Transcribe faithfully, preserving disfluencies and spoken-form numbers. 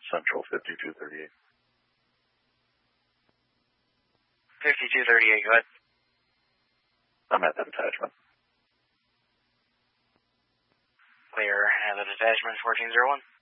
Central fifty-two thirty-eight. fifty-two thirty-eight, go ahead. I'm at the detachment. Clear, and the detachment fourteen oh one.